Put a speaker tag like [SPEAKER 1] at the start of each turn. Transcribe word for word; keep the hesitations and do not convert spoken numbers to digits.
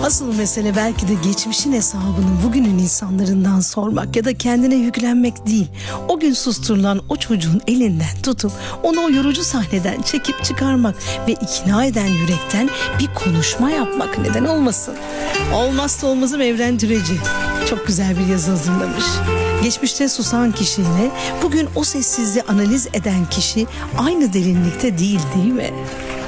[SPEAKER 1] Asıl mesele belki de geçmişin hesabını bugünün insanlarından sormak ya da kendine yüklenmek değil. O gün susturulan o çocuğun elinden tutup onu o yorucu sahneden çekip çıkarmak ve ikna eden yürekten bir konuşma yapmak, neden olmasın? Olmazsa olmazım Evren Türeci çok güzel bir yazı hazırlamış. Geçmişte susan kişiyle bugün o sessizliği analiz eden kişi aynı derinlikte değil, değil mi?